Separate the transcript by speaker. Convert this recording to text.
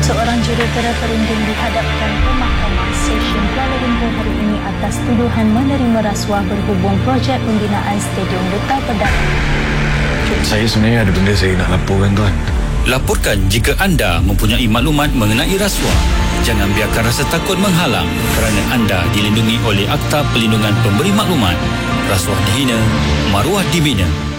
Speaker 1: Seorang jurutera perunding dihadapkan ke Mahkamah Session Kuala Lumpur hari ini atas tuduhan menerima rasuah berhubung projek pembinaan Stadium Duta Perdana.
Speaker 2: Saya sebenarnya ada benda saya nak laporkan, tuan.
Speaker 3: Laporkan jika anda mempunyai maklumat mengenai rasuah. Jangan biarkan rasa takut menghalang kerana anda dilindungi oleh Akta Pelindungan Pemberi Maklumat. Rasuah dihina, maruah dibina.